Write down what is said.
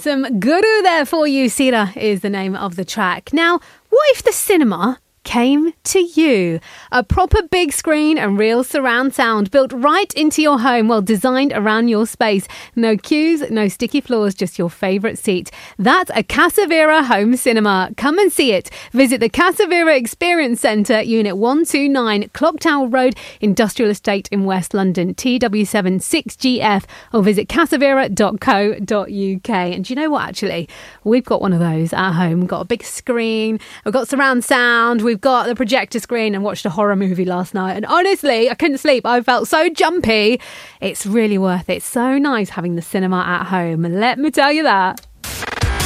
Some guru there for you. Sira is the name of the track. Now, what if the cinema came to you? A proper big screen and real surround sound built right into your home, well, designed around your space. No queues, no sticky floors, just your favourite seat. That's a Casa Vera home cinema. Come and see it. Visit the Casa Vera Experience Centre, Unit 129, Clock Tower Road, Industrial Estate in West London, TW7 6GF, or visit casavera.co.uk. And do you know what, actually? We've got one of those at home. We've got a big screen, we've got surround sound, we've got the projector screen, and watched a horror movie last night. And honestly, I couldn't sleep. I felt so jumpy. It's really worth it. So nice having the cinema at home. Let me tell you that.